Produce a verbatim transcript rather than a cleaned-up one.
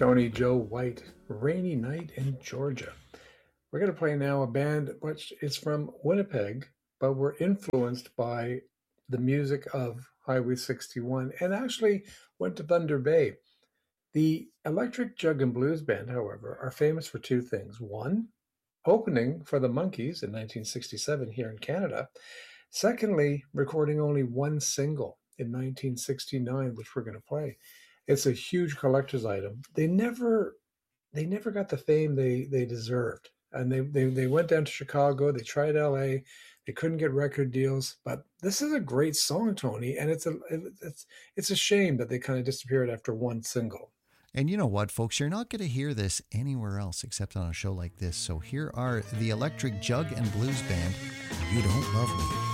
Tony Joe White, Rainy Night in Georgia. We're going to play now a band which is from Winnipeg, but we're influenced by the music of Highway sixty-one and actually went to Thunder Bay. The Electric Jug and Blues Band, however, are famous for two things. One, opening for the Monkees in nineteen sixty-seven here in Canada. Secondly, recording only one single in nineteen sixty-nine, which we're going to play. It's a huge collector's item. They never they never got the fame they, they deserved. And they, they, they went down to Chicago. They tried L A. They couldn't get record deals. But this is a great song, Tony. And it's a it's it's a shame that they kind of disappeared after one single. And you know what, folks? You're not going to hear this anywhere else except on a show like this. So here are the Electric Jug and Blues Band. You Don't Love Me.